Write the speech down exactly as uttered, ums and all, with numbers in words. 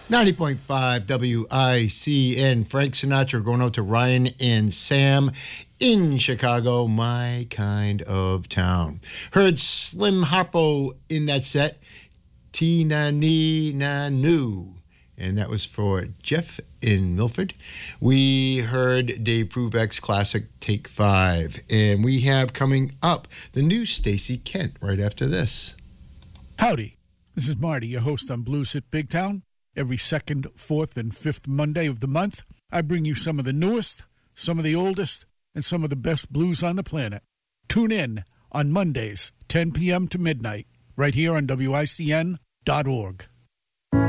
ninety point five W I C N. Frank Sinatra going out to Ryan and Sam in Chicago, my kind of town. Heard Slim Harpo in that set, Tea-Na-Nee-Na-Noo. And that was for Jeff in Milford. We heard Dave Brubeck's classic Take Five. And we have coming up the new Stacey Kent right after this. Howdy. This is Marty, your host on Blues Hit Big Town. Every second, fourth, and fifth Monday of the month, I bring you some of the newest, some of the oldest, and some of the best blues on the planet. Tune in on Mondays, ten p.m. to midnight, right here on W I C N dot org.